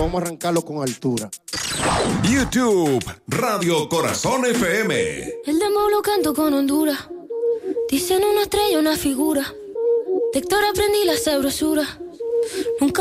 vamos a arrancarlo con altura. YouTube, Radio Corazón FM. El demo lo canto con Honduras. Dicen una estrella, una figura. De Héctor aprendí la sabrosura. Nunca